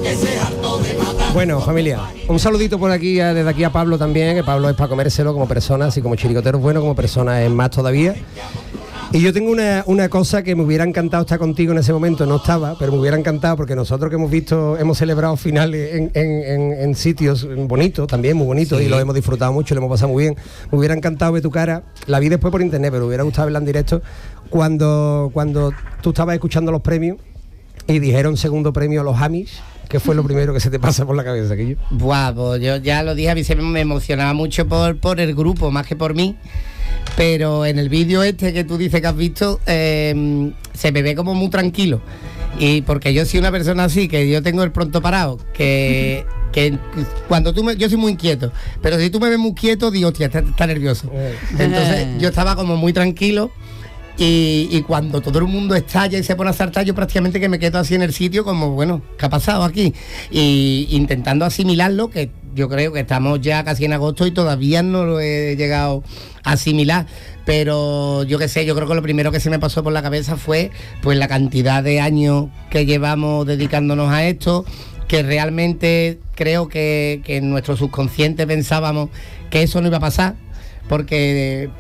Bueno, familia, un saludito por aquí, desde aquí a Pablo también, que Pablo es para comérselo como persona, así como chirigotero es bueno, como persona es más todavía. Y yo tengo una cosa que me hubiera encantado estar contigo en ese momento, no estaba, pero me hubiera encantado porque nosotros que hemos celebrado finales en sitios bonitos, también muy bonitos, sí. Y lo hemos disfrutado mucho, lo hemos pasado muy bien. Me hubiera encantado ver tu cara, la vi después por internet, pero me hubiera gustado verla en directo, cuando tú estabas escuchando los premios y dijeron segundo premio a los Amish. ¿Qué fue lo primero que se te pasa por la cabeza, Quillo? Buah, pues yo ya lo dije, a mí siempre me emocionaba mucho por el grupo, más que por mí. Pero en el vídeo este que tú dices que has visto, se me ve como muy tranquilo. Y porque yo soy una persona así, que yo tengo el pronto parado, que cuando yo soy muy inquieto, pero si tú me ves muy quieto, digo, hostia, está nervioso. Entonces yo estaba como muy tranquilo. Y cuando todo el mundo estalla y se pone a saltar, yo prácticamente que me quedo así en el sitio como, bueno, ¿qué ha pasado aquí? Y intentando asimilarlo, que yo creo que estamos ya casi en agosto y todavía no lo he llegado a asimilar. Pero yo qué sé, yo creo que lo primero que se me pasó por la cabeza fue pues la cantidad de años que llevamos dedicándonos a esto, que realmente creo que en nuestro subconsciente pensábamos que eso no iba a pasar. Porque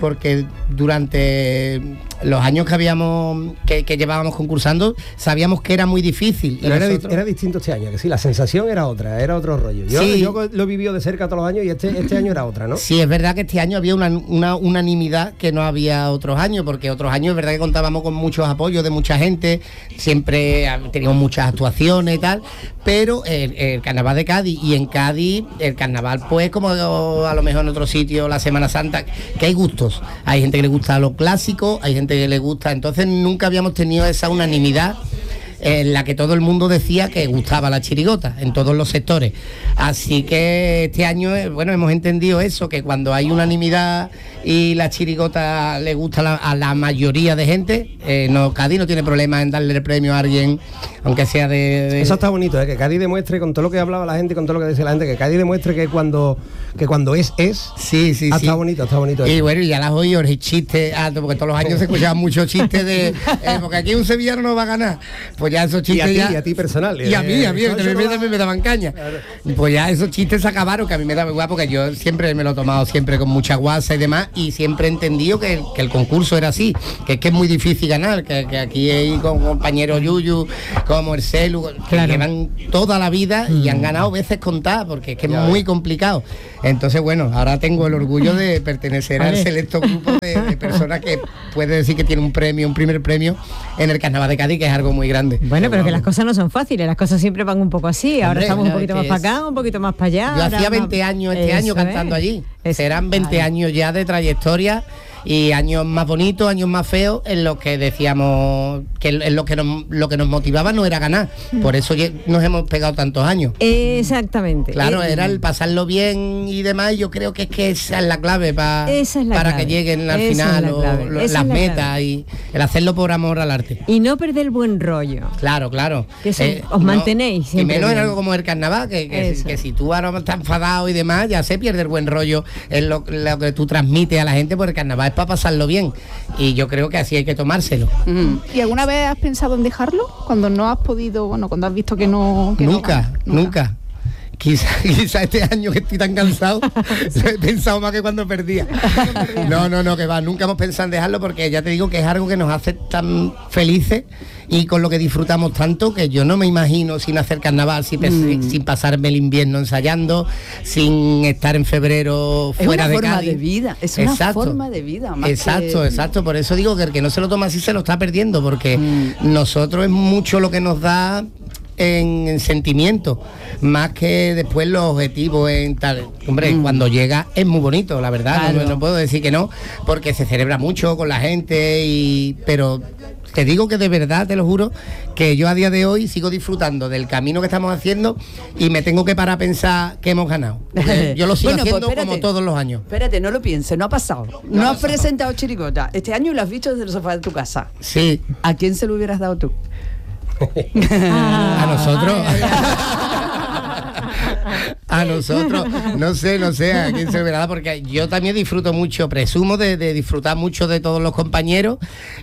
durante los años que llevábamos concursando sabíamos que era muy difícil. Pero era distinto este año, que sí, la sensación era otro rollo. Yo lo he vivido de cerca todos los años y este año era otra, ¿no? Sí, es verdad que este año había una unanimidad que no había otros años, porque otros años es verdad que contábamos con muchos apoyos de mucha gente, siempre teníamos muchas actuaciones y tal, pero el carnaval de Cádiz, y en Cádiz el carnaval pues como a lo mejor en otro sitio la Semana Santa, que hay gustos, hay gente que le gusta lo clásico, hay gente que le gusta, entonces nunca habíamos tenido esa unanimidad en la que todo el mundo decía que gustaba la chirigota en todos los sectores. Así que este año, bueno, hemos entendido eso, que cuando hay unanimidad y la chirigota le gusta a la mayoría de gente, Cádiz no tiene problema en darle el premio a alguien, aunque sea de... Eso está bonito, que Cádiz demuestre, con todo lo que hablaba la gente, con todo lo que decía la gente, que Cádiz demuestre que cuando es. Sí. Está bonito y eso. Bueno, y ya las oí el chiste alto, porque todos los años se escuchaban muchos chistes de porque aquí un sevillano no va a ganar. Pues ya esos chistes y a ti personal. Y a mí me daban caña. Claro. Pues ya esos chistes se acabaron, que a mí me daba igual, porque yo siempre me lo he tomado siempre con mucha guasa y demás, y siempre he entendido que el concurso era así, que es muy difícil ganar, que aquí hay con compañeros Yuyu, como el Celu, que llevan toda la vida y han ganado veces contadas, porque es que es muy complicado. Entonces, bueno, ahora tengo el orgullo de pertenecer al selecto grupo de personas que puede decir que tiene un primer premio en el Carnaval de Cádiz, que es algo muy grande. Bueno, pero que las cosas no son fáciles, las cosas siempre van un poco así. Ahora estamos un poquito más para acá, un poquito más para allá. Yo hacía 20 años este año cantando allí. Serán 20 años ya de trayectoria, y años más bonitos, años más feos, en los que decíamos que lo que nos motivaba no era ganar. Por eso nos hemos pegado tantos años. Exactamente. Claro, era el pasarlo bien y demás. Yo creo que esa es la clave para que lleguen al final las metas, y el hacerlo por amor al arte. Y no perder el buen rollo. Claro. Que os mantenéis. Y menos en algo como el carnaval, que si tú ahora estás enfadado y demás, ya se pierde el buen rollo en lo que tú transmites a la gente, porque el carnaval es para pasarlo bien, y yo creo que así hay que tomárselo. ¿Y alguna vez has pensado en dejarlo? Cuando no has podido, cuando has visto que no... Nunca. Quizá este año que estoy tan cansado he pensado más que cuando perdía. No, que va, nunca hemos pensado en dejarlo, porque ya te digo que es algo que nos hace tan felices y con lo que disfrutamos tanto, que yo no me imagino sin hacer carnaval, sin pasarme el invierno ensayando, sin estar en febrero fuera de Cádiz. Es una forma de vida. Exacto, por eso digo que el que no se lo toma así se lo está perdiendo, porque nosotros es mucho lo que nos da en sentimiento, más que después los objetivos en tal. Hombre, cuando llega es muy bonito, la verdad, no puedo decir que no, porque se celebra mucho con la gente, pero te digo que de verdad, te lo juro, que yo a día de hoy sigo disfrutando del camino que estamos haciendo, y me tengo que parar a pensar que hemos ganado. Yo lo sigo haciendo como todos los años. Espérate, no lo pienses, no ha pasado. No has presentado chirigota. Este año lo has visto desde el sofá de tu casa. Sí. ¿A quién se lo hubieras dado tú? A nosotros. A nosotros, no sé a quién se lo verá, porque yo también disfruto mucho, presumo de disfrutar mucho de todos los compañeros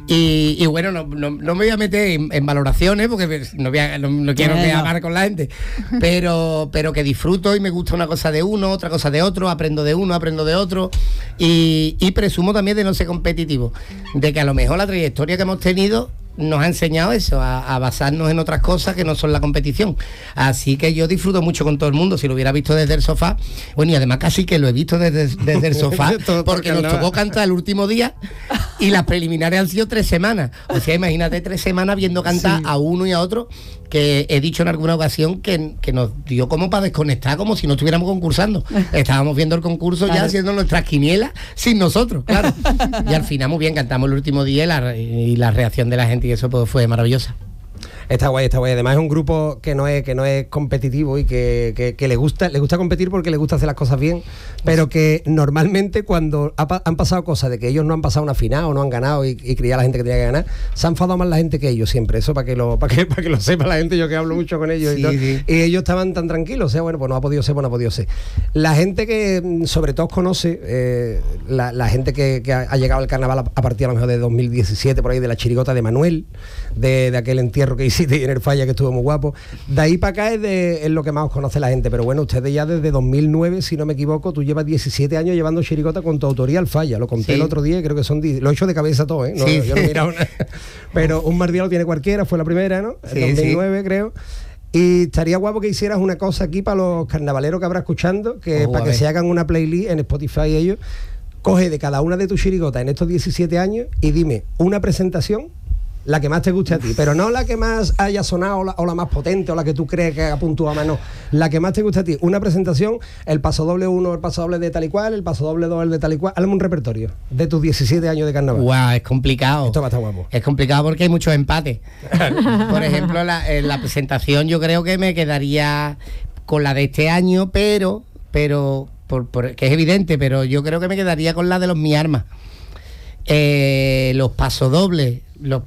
y bueno, no me voy a meter en valoraciones porque no quiero hablar con la gente, pero que disfruto y me gusta una cosa de uno, otra cosa de otro, aprendo de uno, aprendo de otro y presumo también de no ser competitivo, de que a lo mejor la trayectoria que hemos tenido nos ha enseñado eso, a basarnos en otras cosas que no son la competición. Así que yo disfruto mucho con todo el mundo, si lo hubiera visto desde el sofá. Bueno, y además casi que lo he visto desde el sofá, porque nos tocó cantar el último día y las preliminares han sido 3 semanas. O sea, imagínate 3 semanas viendo cantar a uno y a otro, que he dicho en alguna ocasión que nos dio como para desconectar, como si no estuviéramos concursando. Estábamos viendo el concurso ya haciendo nuestras quinielas sin nosotros, claro. Y al final muy bien, cantamos el último día y la reacción de la gente y eso pues fue maravillosa. Está guay. Además es un grupo que no es competitivo y que le gusta competir porque le gusta hacer las cosas bien, pero que normalmente cuando han pasado cosas de que ellos no han pasado una final o no han ganado y creía la gente que tenía que ganar, se han enfadado más la gente que ellos siempre. Eso para que lo sepa la gente, yo que hablo mucho con ellos y ellos estaban tan tranquilos. O sea, bueno, pues no ha podido ser. La gente que sobre todo conoce, la gente que ha llegado al carnaval a partir a lo mejor de 2017, por ahí, de la chirigota de Manuel, de aquel entierro que hiciste y en el Falla, que estuvo muy guapo. De ahí para acá es lo que más os conoce la gente, pero bueno, ustedes ya desde 2009, si no me equivoco, tú llevas 17 años llevando chirigota con tu autoría al Falla, lo conté el otro día, creo que son lo he hecho de cabeza todo, ¿eh? Yo no he mirado nada. Pero un mal día lo tiene cualquiera, fue la primera, ¿no? En 2009 creo. Y estaría guapo que hicieras una cosa aquí para los carnavaleros que habrá escuchando, que para que se hagan una playlist en Spotify ellos. Coge de cada una de tus chirigotas en estos 17 años y dime una presentación, la que más te guste a ti, pero no la que más haya sonado o la más potente o la que tú crees que ha puntuado más, no. La que más te guste a ti. Una presentación, el paso doble 1, el paso doble de tal y cual, el paso doble 2, el de tal y cual. Hazme un repertorio de tus 17 años de carnaval. Guau, es complicado. Esto va a estar guapo. Es complicado porque hay muchos empates. Por ejemplo, la presentación yo creo que me quedaría con la de este año, pero que es evidente, pero yo creo que me quedaría con la de los Mi Armas. Los pasodobles,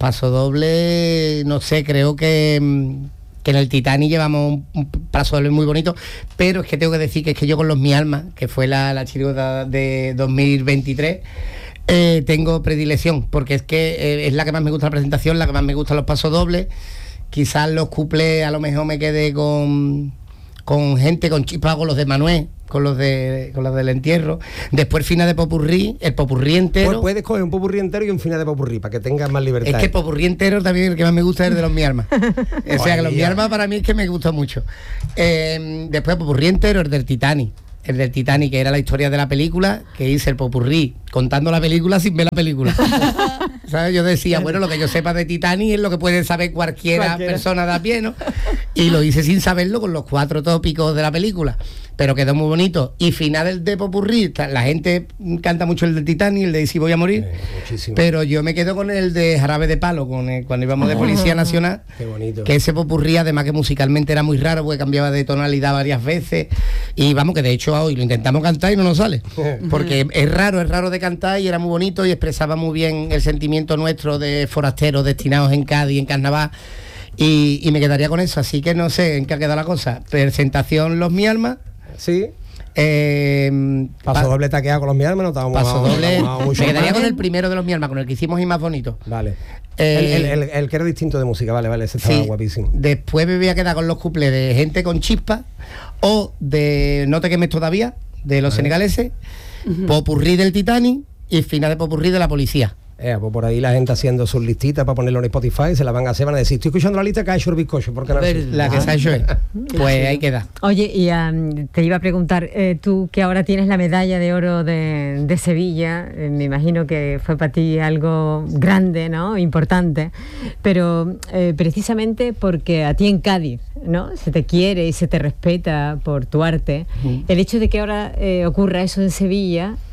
no sé, creo que en el Titanic llevamos un pasodoble muy bonito, pero es que tengo que decir que es que yo con los Mi Alma, que fue la chirigota de 2023, tengo predilección, porque es que es la que más me gusta la presentación, la que más me gustan los pasodobles. Quizás los cuplés a lo mejor me quedé con gente, con chispa, con los de Manuel, con los del entierro. Después el final de popurrí, el popurrí entero. Pues puedes coger un popurrí entero y un final de popurrí para que tengas más libertad. Es que el popurrí entero también el que más me gusta es el de los Mi Armas. O sea que los Mi Armas para mí es que me gusta mucho. Después el popurrí entero, el del Titanic. El del Titanic, que era la historia de la película, que hice el popurrí contando la película sin ver la película. ¿Sabes? Yo decía, bueno, lo que yo sepa de Titanic es lo que puede saber cualquiera persona de a pie, ¿no? Y lo hice sin saberlo con los 4 tópicos de la película, pero quedó muy bonito. Y final de popurrí, la gente canta mucho el de Titanic, el de Si voy a morir, pero yo me quedo con el de Jarabe de Palo, cuando íbamos de Policía Nacional. Qué bonito. Que ese popurrí, además que musicalmente era muy raro, porque cambiaba de tonalidad varias veces, y vamos, que de hecho hoy lo intentamos cantar y no nos sale, porque es raro de cantar, y era muy bonito y expresaba muy bien el sentimiento nuestro de forasteros destinados en Cádiz, en carnaval, y me quedaría con eso. Así que no sé en qué ha quedado la cosa. Presentación Los Mi Almas. Sí. Paso doble taqueado con los Mi Almas, no estábamos. Paso doble. Me quedaría con el primero de los Mi Almas, con el que hicimos y más bonito. Vale. El que era distinto de música, vale, ese estaba guapísimo. Después me voy a quedar con los cuplés de Gente con Chispa o de No te quemes todavía, de los senegaleses, popurrí del Titanic y final de popurrí de La Policía. Pues por ahí la gente haciendo sus listitas para ponerlo en Spotify, se la van a hacer, van a decir, estoy escuchando la lista que ha hecho el bizcocho, porque la que se ha hecho es. Pues ahí queda. Oye, y te iba a preguntar, tú que ahora tienes la medalla de oro de Sevilla, me imagino que fue para ti algo grande, ¿no? Importante, pero precisamente porque a ti en Cádiz, ¿no? Se te quiere y se te respeta por tu arte, el hecho de que ahora ocurra eso en Sevilla,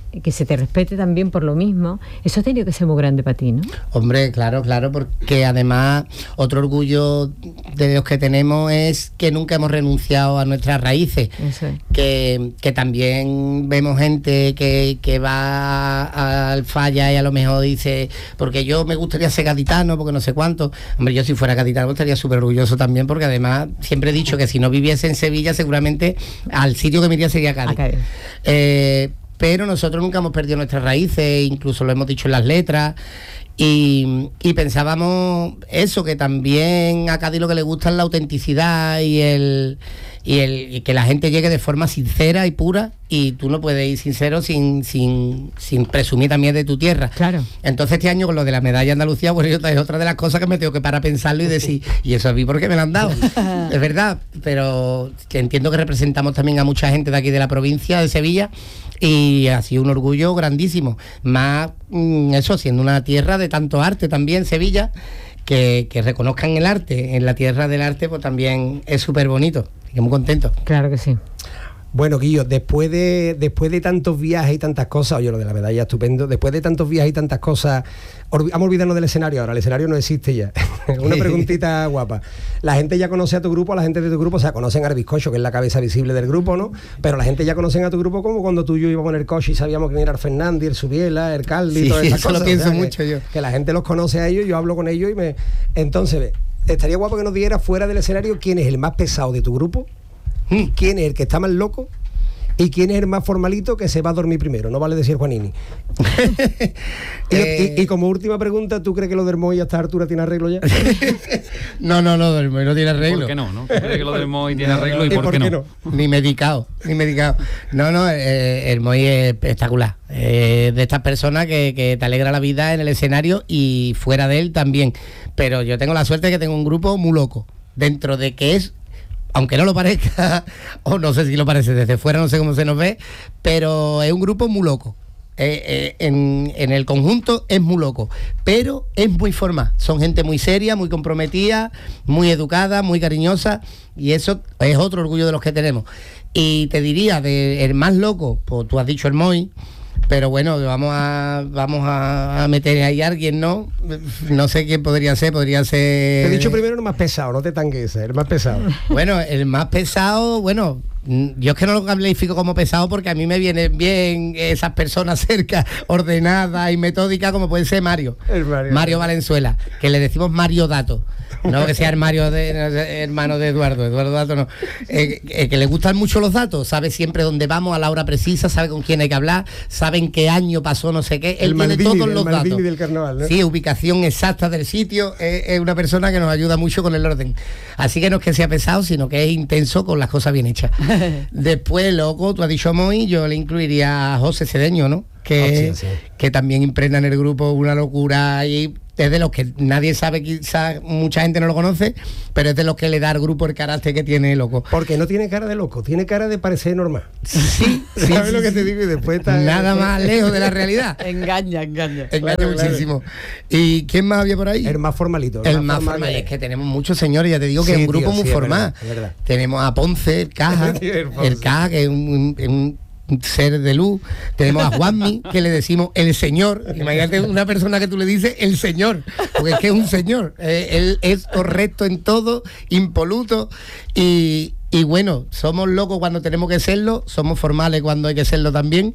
que se te respete también por lo mismo, eso ha tenido que ser muy grande para ti, ¿no? Hombre, claro, porque además otro orgullo de los que tenemos es que nunca hemos renunciado a nuestras raíces. Eso es. Que también vemos gente que va al Falla y a lo mejor dice, porque yo me gustaría ser gaditano, porque no sé cuánto. Hombre, yo si fuera gaditano estaría súper orgulloso también, porque además siempre he dicho que si no viviese en Sevilla, seguramente al sitio que me iría sería Cádiz. Pero nosotros nunca hemos perdido nuestras raíces, incluso lo hemos dicho en las letras, y pensábamos eso, que también a Cádiz lo que le gusta es la autenticidad y que la gente llegue de forma sincera y pura, y tú no puedes ir sincero sin presumir también de tu tierra. Claro. Entonces este año con lo de la medalla Andalucía, bueno, es otra de las cosas que me tengo que parar a pensarlo y decir, ¿y eso a mí por qué me la han dado? Es verdad, pero que entiendo que representamos también a mucha gente de aquí de la provincia de Sevilla, y ha sido un orgullo grandísimo, más eso, siendo una tierra de tanto arte también, Sevilla, que reconozcan el arte, en la tierra del arte, pues también es súper bonito, y muy contento. Claro que sí. Bueno, Guillo, después de tantos viajes y tantas cosas, oye, lo de la medalla estupendo, después de tantos viajes y tantas cosas, vamos a olvidarnos del escenario ahora, el escenario no existe ya. Una preguntita guapa. La gente ya conoce a tu grupo, la gente de tu grupo, o sea, conocen a Bizcocho, que es la cabeza visible del grupo, ¿no? Pero la gente ya conocen a tu grupo como cuando tú y yo íbamos en el coche y sabíamos quién era el Fernández, el Subiela, el Caldi, sí, todas esas eso cosas. lo pienso, o sea, mucho yo. Que la gente los conoce a ellos, yo hablo con ellos y Entonces, estaría guapo que nos diera fuera del escenario quién es el más pesado de tu grupo, quién es el que está más loco, ¿y quién es el más formalito que se va a dormir primero? No vale decir Juanini. y como última pregunta, ¿tú crees que lo del Moy a esta altura tiene arreglo ya? No, del Moy no tiene arreglo. ¿Por qué no? ¿Tú crees que lo del Moy tiene arreglo y por qué no? Ni medicado. No, el Moy es espectacular. De estas personas que te alegra la vida en el escenario y fuera de él también. Pero yo tengo la suerte de que tengo un grupo muy loco. Dentro de que es, aunque no lo parezca, o no sé si lo parece desde fuera, no sé cómo se nos ve, pero es un grupo muy loco. En el conjunto es muy loco, pero es muy formal. Son gente muy seria, muy comprometida, muy educada, muy cariñosa, y eso es otro orgullo de los que tenemos. Y te diría, el más loco, pues tú has dicho el Moy, pero bueno, vamos a meter ahí a alguien, ¿no? No sé quién podría ser. Te he dicho primero el más pesado, no te tanques, el más pesado. Bueno, el más pesado, bueno, yo es que no lo califico como pesado porque a mí me vienen bien esas personas cerca, ordenadas y metódicas, como puede ser Mario Valenzuela, que le decimos Mario Dato. No que sea hermano de Eduardo Dato no. Que le gustan mucho los datos, sabe siempre dónde vamos a la hora precisa, sabe con quién hay que hablar, sabe en qué año pasó no sé qué, él tiene todos los datos. Del carnaval, ¿no? Sí, ubicación exacta del sitio, es una persona que nos ayuda mucho con el orden. Así que no es que sea pesado, sino que es intenso con las cosas bien hechas. Después, loco, tú has dicho Moy, yo le incluiría a José Cedeño, ¿no? Que también impregna en el grupo una locura y es de los que nadie sabe, quizás mucha gente no lo conoce, pero es de los que le da al grupo el carácter que tiene, loco. Porque no tiene cara de loco, tiene cara de parecer normal. Sí, ¿sabes lo que te digo? Y después está nada más lejos de la realidad. Engaña. Claro, muchísimo. ¿Y quién más había por ahí? El más formalito. El más formal. Es que tenemos muchos señores, ya te digo que es un grupo muy formal. Es verdad. Tenemos a Ponce, el Caja, que es un ser de luz. Tenemos a Juanmi, que le decimos el señor. Imagínate una persona que tú le dices el señor, porque es que es un señor. Él es correcto en todo, impoluto y bueno, somos locos cuando tenemos que serlo, somos formales cuando hay que serlo también,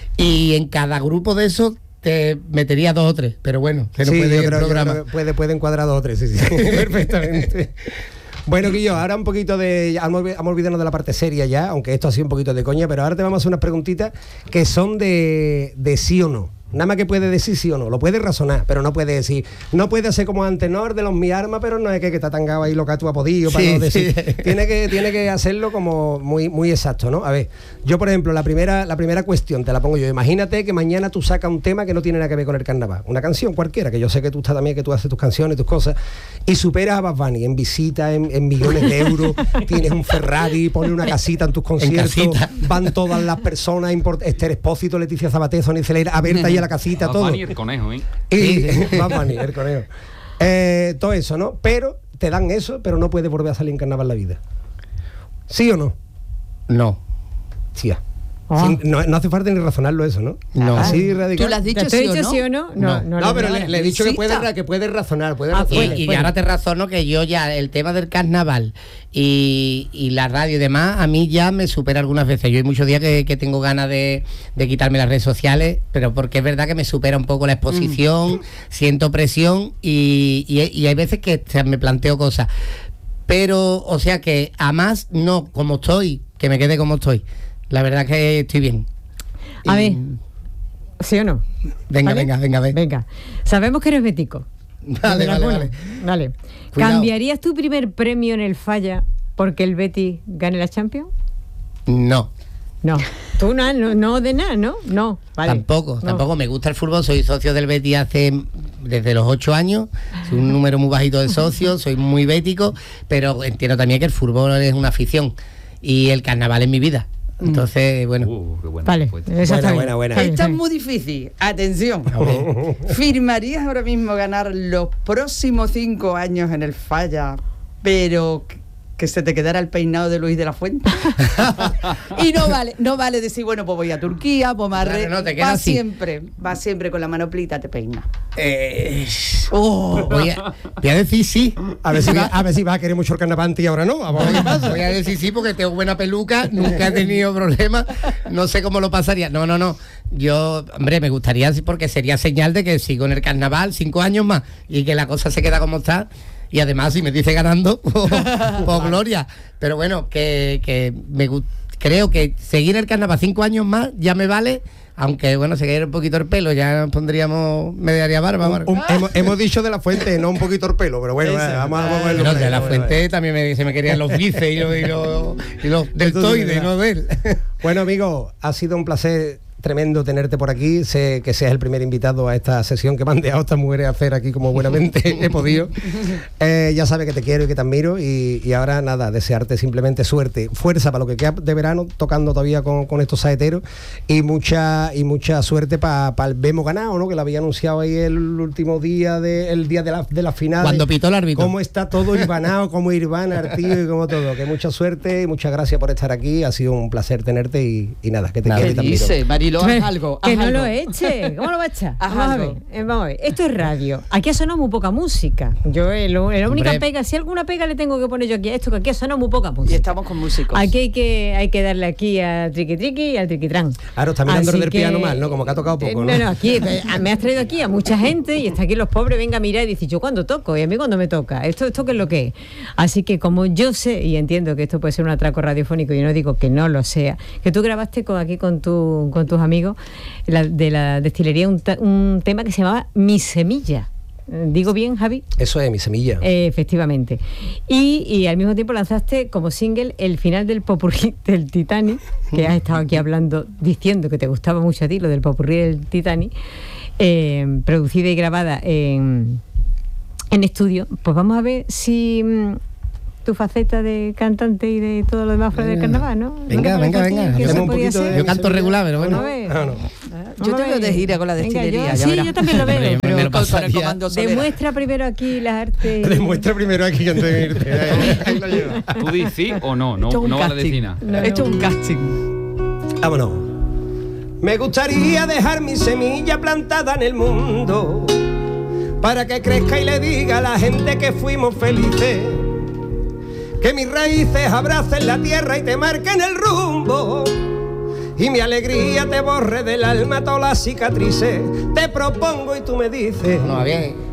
y en cada grupo de esos te metería 2 o 3, pero bueno, se nos puede ir el programa. Puede encuadrar 2 o 3, sí. Perfectamente. Bueno, Guillo, ahora un poquito vamos a olvidarnos de la parte seria ya, aunque esto ha sido un poquito de coña, pero ahora te vamos a hacer unas preguntitas que son de sí o no. Nada más que puede decir sí o no, lo puede razonar, pero no puede decir, no puede hacer como antes, no, de los mi armas, pero no es que está tangado ahí lo que tú has podido, para no decir. Sí. Tiene que hacerlo como muy exacto, ¿no? A ver, yo por ejemplo, la primera cuestión te la pongo yo. Imagínate que mañana tú sacas un tema que no tiene nada que ver con el carnaval, una canción cualquiera, que yo sé que tú estás también, que tú haces tus canciones, tus cosas, y superas a Bad Bunny en visita, en millones de euros, tienes un Ferrari, pones una casita en tus conciertos, van todas las personas, Esther Espósito, Leticia Sabater, Sonia Celera, a verte ahí a la casita, todo. Bad Bunny el conejo, ¿eh? Y Bad Bunny, el conejo. Todo eso, ¿no? Pero te dan eso, pero no puedes volver a salir en carnaval en la vida. ¿Sí o no? No. Sí. No hace falta ni razonarlo eso, ¿no? No. Así radical. ¿Tú le has dicho ¿Te he sí dicho o sí o no? No, pero le he dicho que puede razonar. Y ahora te razono que yo ya el tema del carnaval y la radio y demás, a mí ya me supera algunas veces. Yo hay muchos días que tengo ganas de quitarme las redes sociales, pero porque es verdad que me supera un poco la exposición, siento presión y hay veces que me planteo cosas. Pero, o sea que a más no, como estoy, que me quede como estoy. La verdad que estoy bien. A ver, ¿sí o no? Venga, ¿Vale? venga. Venga. Sabemos que eres bético. Vale. Vale. Cuidado. ¿Cambiarías tu primer premio en el Falla porque el Betis gane la Champions? No. No. Tú no de nada, ¿no? No. Vale. Tampoco me gusta el fútbol, soy socio del Betis desde los 8 años, soy un número muy bajito de socios, soy muy bético, pero entiendo también que el fútbol es una afición y el carnaval es mi vida. Entonces, bueno. Qué buena Vale, respuesta. esa está Buena. bien. Esta es muy difícil. Atención. ¿Firmarías ahora mismo ganar los próximos 5 años en el Falla, pero que se te quedara el peinado de Luis de la Fuente? Y no vale decir, bueno, pues voy a Turquía, pues No, te quedas así. va siempre con la manoplita, te peina. Voy a decir sí. A ver si va a querer mucho el carnaval y ahora no. Vamos a ver qué pasa. Voy a decir sí porque tengo buena peluca, nunca he tenido problemas, no sé cómo lo pasaría. No. Yo, hombre, me gustaría porque sería señal de que sigo en el carnaval 5 años más y que la cosa se queda como está. Y además, si me dice ganando, pues gloria. Pero bueno, creo que seguir el carnaval 5 años más ya me vale. Aunque, bueno, se cayera un poquito el pelo, ya me daría barba. Hemos dicho de la Fuente, no un poquito el pelo, pero bueno, vamos a verlo. Pero de la Fuente también se me querían los bíceps y los deltoides, no de él. Bueno, amigo, ha sido un placer tremendo tenerte por aquí. Sé que seas el primer invitado a esta sesión que me han dejado estas mujeres a hacer aquí como buenamente he podido. Ya sabes que te quiero y que te admiro y ahora nada, desearte simplemente suerte, fuerza para lo que queda de verano, tocando todavía con estos saeteros y mucha suerte para el Vemos Ganado, ¿no? Que lo había anunciado ahí el último día el día de la final. Cuando pitó el árbitro. Cómo está todo irvanado, cómo Irvana, Artillo y como todo. Que mucha suerte y muchas gracias por estar aquí. Ha sido un placer tenerte y nada, que te quiero y te admiro. Dice, Marilo, haz algo. Que no lo eche. ¿Cómo lo va a echar? Vamos a ver. Esto es radio. Aquí ha sonado muy poca música. Yo la única pega, si alguna pega le tengo que poner yo aquí a esto, que aquí ha sonado muy poca música. Y estamos con músicos. Aquí hay que darle aquí a triqui triqui y al triquitrán. Claro, está mirando del piano mal, ¿no? Como que ha tocado poco, ¿no? No, aquí me has traído aquí a mucha gente y está aquí los pobres, venga a mirar y dice, yo cuándo toco y a mí cuándo me toca. ¿Esto qué es lo que es? Así que como yo sé y entiendo que esto puede ser un atraco radiofónico y no digo que no lo sea, que tú grabaste aquí con tus amigos de la destilería un tema que se llamaba Mi Semilla. ¿Digo bien, Javi? Eso es, Mi Semilla. Efectivamente. Y al mismo tiempo lanzaste como single el final del popurrí del Titanic, que has estado aquí hablando, diciendo que te gustaba mucho a ti lo del popurrí del Titanic, producida y grabada en estudio. Pues vamos a ver si tu faceta de cantante y de todo lo demás fuera del carnaval, ¿no? Venga. Yo canto regular, pero bueno. Yo te veo de gira con la destilería. Yo también lo veo. Me lo pasaría. Demuestra primero aquí las artes. Demuestra primero aquí antes de irte. Ahí lo lleva. ¿Tú dices sí o no? No va la vecina. Esto es un casting. Vámonos. Me gustaría dejar mi semilla plantada en el mundo para que crezca y le diga a la gente que fuimos felices. Que mis raíces abracen la tierra y te marquen el rumbo. Y mi alegría te borre del alma todas las cicatrices. Te propongo y tú me dices. No, bien.